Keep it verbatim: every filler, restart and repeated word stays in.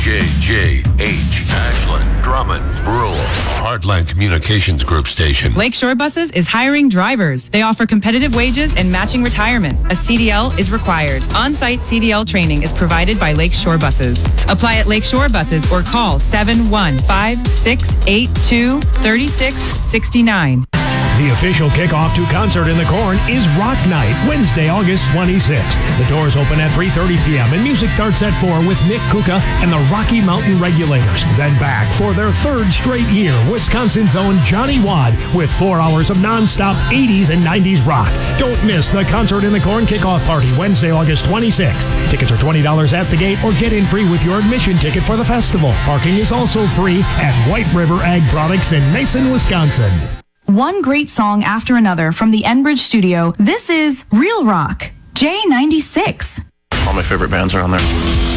J J H, Ashland, Drummond, Brule, Heartland Communications Group station. Lakeshore Buses is hiring drivers. They offer competitive wages and matching retirement. A C D L is required. On-site C D L training is provided by Lakeshore Buses. Apply at Lakeshore Buses or call seven one five, six eight two, three six six nine. The official kickoff to Concert in the Corn is Rock Night, Wednesday, August twenty-sixth. The doors open at three thirty p.m. and music starts at four with Nick Kuka and the Rocky Mountain Regulators. Then back for their third straight year, Wisconsin's own Johnny Wad with four hours of nonstop eighties and nineties rock. Don't miss the Concert in the Corn kickoff party, Wednesday, August twenty-sixth. Tickets are twenty dollars at the gate or get in free with your admission ticket for the festival. Parking is also free at White River Ag Products in Mason, Wisconsin. One great song after another from the Enbridge studio. This is Real Rock, J ninety-six. All my favorite bands are on there.